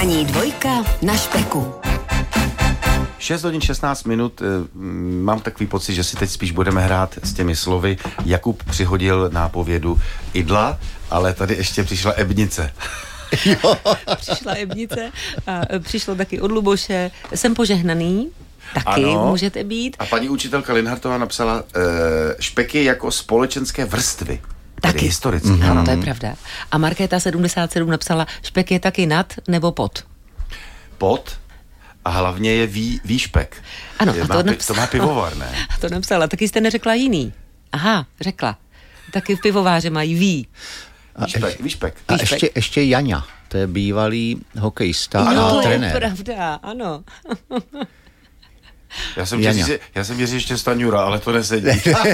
Ranní dvojka na Špeku. 6 hodin 16 minut, mám takový pocit, že si teď spíš budeme hrát s těmi slovy. Jakub přihodil nápovědu Idla, ale tady ještě přišla Ebnice. Přišla Ebnice a přišlo taky od Luboše. Jsem požehnaný, taky ano, můžete být. A paní učitelka Linhartová napsala špeky jako společenské vrstvy. Taky. Historicky. Ano, to je pravda. A Markéta 77 napsala, špek je taky nad nebo pod. Pod? A hlavně je výšpek. Ano, to má pivovar, ne? A to napsala, taky jste neřekla jiný. Aha, řekla. Taky v pivováře mají Výšpek. A ještě Jaňa, to je bývalý hokejista a trenér. To je pravda, ano. Já jsem věřil ještě Staňura, ale to nesedí.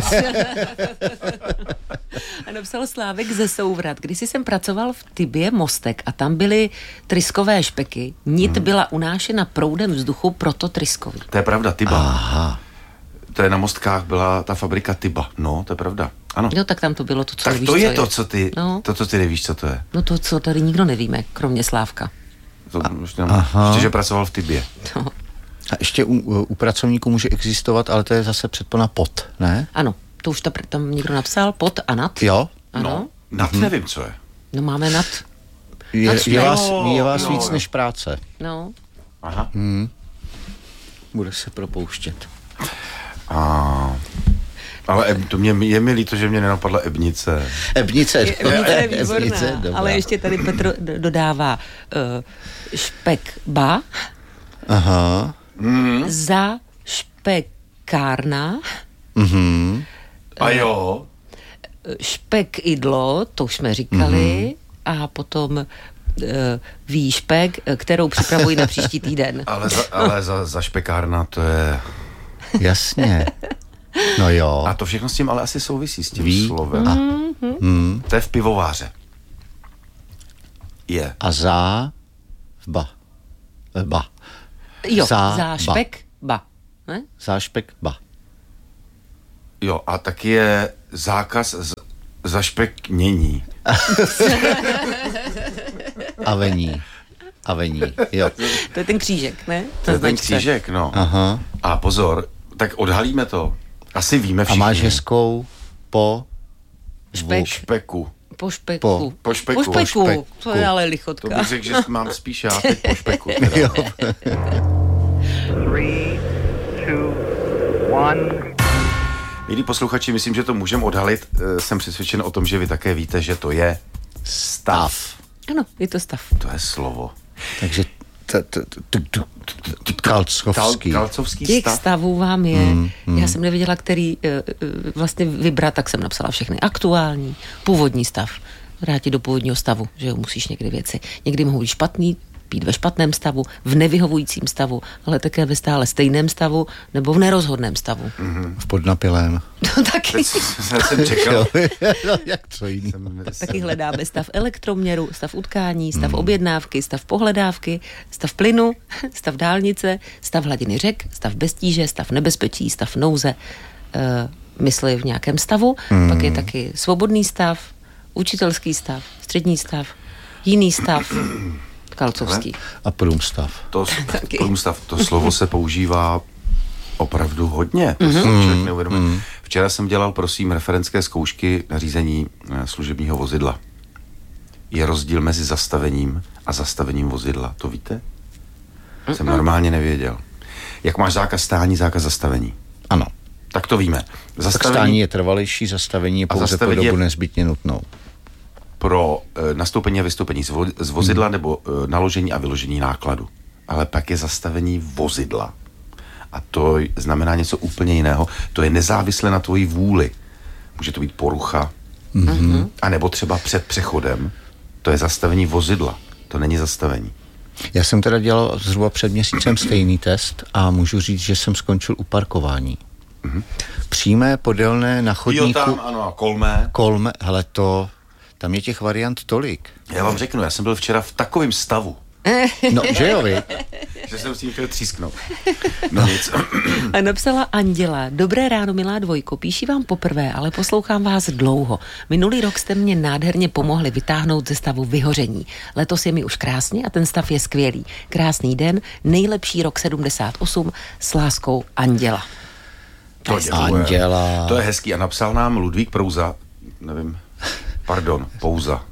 A napsal Slávek ze Souvrat. Když jsem pracoval v Tybě Mostek a tam byly tryskové špeky, nit byla unášena proudem vzduchu, proto tryskový. To je pravda, Tyba. Aha. To je na Mostkách, byla ta fabrika Tyba. No, to je pravda. Ano. Jo, tak tam to bylo to, co tak nevíš, to je co to, co ty, no. to, co ty nevíš, co to je. No to, co tady nikdo nevíme, kromě Slávka. Ještě, že pracoval v Tybě. No. A ještě u pracovníků může existovat, ale to je zase předpona pod, ne? Ano, to už tam někdo napsal, pod a nad. Jo. Ano. No, nad nevím, co je. No máme nad. Je vás víc než práce. No. Aha. Bude se propouštět. Ale to je mi líto, že mě nenapadla Ebnice. Ebnice je výborná, Ebnice, ale ještě tady Petr dodává špekba. Aha. Za špekárna. A jo. Špekidlo, to už jsme říkali. A potom výšpek, kterou připravuji na příští týden. Ale za špekárna to je... Jasně. No jo. A to všechno s tím ale asi souvisí s tím slovem. To je v pivováře. Je. A za... Ba. Jo, za špekba. Ne? Za špekba. Jo, a taky je zákaz zašpeknění. Avení, jo. To je ten křížek, ne? To je ten křížek, no. Aha. A pozor, tak odhalíme to. Asi víme všichni. A máš hezkou špeku. Po špeku. Po špeku. To je ale lichotka. To bych řekl, že mám spíš já teď po špeku. 3, 2, 1. Milí posluchači, myslím, že to můžeme odhalit. Jsem přesvědčen o tom, že vy také víte, že to je stav. Ano, je to stav. To je slovo. Takže Kalcovský Těch stav. stavů vám je. Já jsem nevěděla, který vlastně vybrat, tak jsem napsala všechny. Aktuální, původní stav. Vrátit do původního stavu, že jo, musíš někdy věci. Někdy mohou být špatný, být ve špatném stavu, v nevyhovujícím stavu, ale také ve stále stejném stavu nebo v nerozhodném stavu. v podnapilém. To taky. Jsem čekal. Jak co jiný? Taky hledáme stav elektroměru, stav utkání, stav objednávky, stav pohledávky, stav plynu, stav dálnice, stav hladiny řek, stav beztíže, stav nebezpečí, stav nouze, mysli v nějakém stavu. Pak je taky svobodný stav, učitelský stav, střední stav, jiný stav, Kalcovský. A průmstav. Průmstav, to slovo se používá opravdu hodně. To si člověk neuvědomuje. Včera jsem dělal, prosím, referentské zkoušky na řízení služebního vozidla. Je rozdíl mezi zastavením a zastavením vozidla. To víte? Jsem normálně nevěděl. Jak máš zákaz stání, zákaz zastavení. Ano. Tak to víme. Stání je trvalejší, zastavení je pouze po dobu nezbytně nutnou. Pro nastoupení a vystoupení z vozidla nebo naložení a vyložení nákladu. Ale pak je zastavení vozidla. A to znamená něco úplně jiného. To je nezávisle na tvojí vůli. Může to být porucha. A nebo třeba před přechodem. To je zastavení vozidla. To není zastavení. Já jsem teda dělal zhruba před měsícem stejný test a můžu říct, že jsem skončil u parkování. Přímé podélné na chodníku. Jo, tam, ano, a kolmé. Hele, tam je těch variant tolik. Já vám řeknu, já jsem byl včera v takovém stavu. No, že jo, vy? že jsem s tím chtěl třísknout. No nic. A napsala Anděla. Dobré ráno, milá dvojko. Píši vám poprvé, ale poslouchám vás dlouho. Minulý rok jste mě nádherně pomohli vytáhnout ze stavu vyhoření. Letos je mi už krásně a ten stav je skvělý. Krásný den, nejlepší rok 78 s láskou Anděla. Anděla. To je hezký. A napsal nám Ludvík Prouza, nevím, Pouza.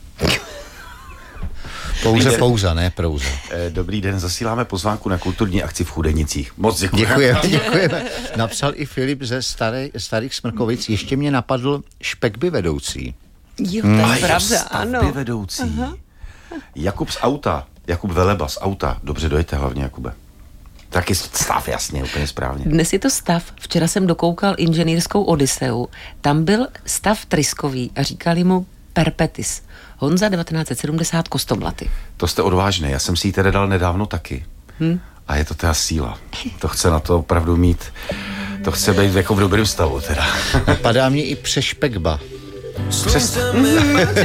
Pouza, ne Prouza. Dobrý den, zasíláme pozvánku na kulturní akci v Chudenicích. Moc děkujeme. Děkujeme. Napsal i Filip ze Starých Smrkovic. Ještě mě napadl Špekby vedoucí. Jo, to je pravda, ano. Vedoucí. Aha. Jakub Veleba z auta. Dobře dojete hlavně, Jakube. Taky stav, jasně, úplně správně. Dnes je to stav. Včera jsem dokoukal inženýrskou Odiseu. Tam byl stav tryskový a říkali mu Perpetis. Honza 1970 Kostomlaty. To jste odvážný, já jsem si ji tedy dal nedávno taky. A je to teda síla. To chce na to opravdu mít, to chce být jako v dobrém stavu teda. Padá mě i Přešpekba.